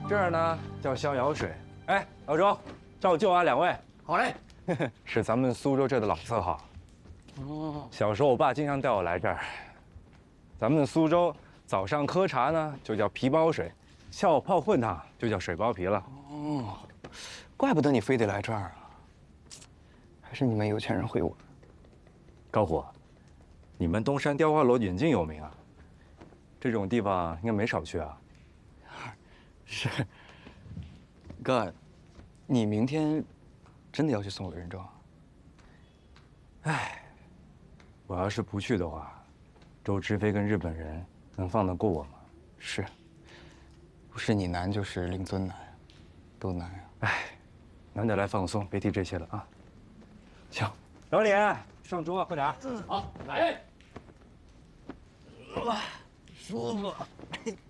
这儿呢叫逍遥水。哎，老周，照旧啊，2位。 好嘞。 是咱们苏州这的老字号。 哦， 小时候我爸经常带我来这儿。咱们苏州早上喝茶呢就叫皮包水，下午泡混汤就叫水包皮了。 哦，怪不得你非得来这儿啊。还是你们有钱人会玩。 高虎，你们东山雕花楼引进有名啊，这种地方应该没少去啊。 是。哥，你明天真的要去送我认证？ 唉，我要是不去的话，周知飞跟日本人能放得过我吗？ 是，不是你难就是令尊难，都难啊。 唉，难得来放松，别提这些了啊。行，老李，上桌喝茶。 好，来。哇，舒服。